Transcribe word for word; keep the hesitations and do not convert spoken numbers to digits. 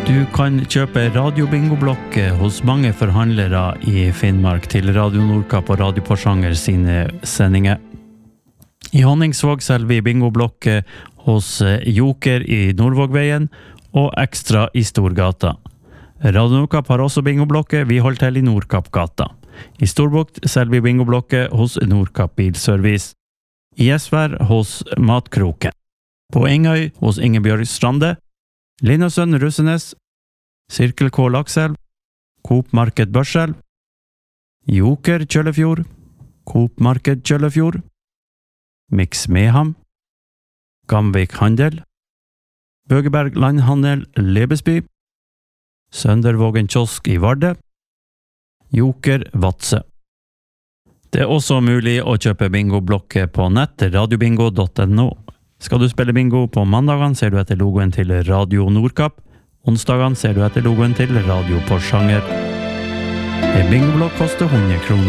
Du kan kjøpe radiobingoblokk hos mange forhandlere i Finnmark til Radio Nordkapp og Radio Porsanger sine sendinger. I Honningsvåg selger vi bingoblokk hos Joker i Nordvågveien og Ekstra i Storgata. Radio Nordkapp har også bingoblokket vi holder til i Nordkappgata. I Storbukt selger vi bingoblokket hos Nordkapp Bilservice. I Esvær hos Matkroken. På Ingøy hos Ingebjørg Strande. Linnasønn Russenes, Sirkel K Lakselv, Coop Marked Børselv, Joker Kjøllefjord, Coop Marked Kjøllefjord, Mix Meham, Gamvik Handel, Bøgeberg Landhandel Lebesby, Søndervågen Kiosk i Varde, Joker Vatse. Det er også mulig å kjøpe bingoblokket på nett radiobingo punktum no. Skal du spille bingo på mandagene, ser du etter logoen til Radio Nordkapp. Onsdagene ser du etter logoen til Radio Porsanger. En bingoblokk koster hundre kroner.